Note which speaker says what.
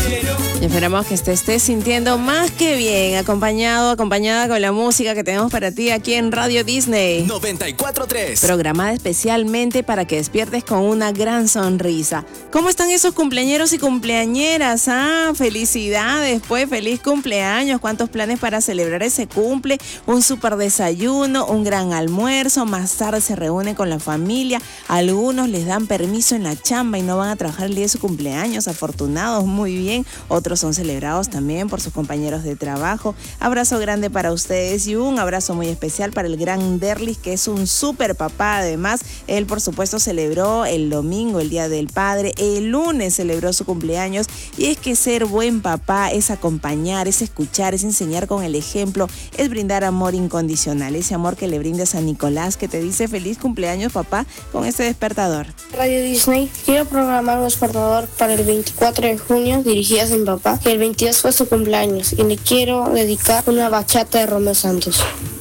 Speaker 1: Y esperamos que te estés sintiendo más que bien, acompañada con la música que tenemos para ti aquí en Radio Disney
Speaker 2: 94.3.
Speaker 1: Programada especialmente para que despiertes con una gran sonrisa. ¿Cómo están esos cumpleañeros y cumpleañeras? Felicidades, pues, feliz cumpleaños. ¿Cuántos planes para celebrar ese cumple? Un súper desayuno, un gran almuerzo, más tarde se reúnen con la familia. Algunos les dan permiso en la chamba y no van a trabajar el día de su cumpleaños. Afortunados, muy bien. Otros son celebrados también por sus compañeros de trabajo. Abrazo grande para ustedes y un abrazo muy especial para el gran Derlis, que es un súper papá. Además, él por supuesto celebró el domingo, el Día del Padre. El lunes celebró su cumpleaños. Y es que ser buen papá es acompañar, es escuchar, es enseñar con el ejemplo, es brindar amor incondicional. Ese amor que le brinda a San Nicolás, que te dice feliz cumpleaños, papá, con este despertador.
Speaker 3: Radio Disney, quiero programar un despertador para el 24 de junio dirigida a mi papá, que el 22 fue su cumpleaños y le quiero dedicar una bachata de Romeo Santos.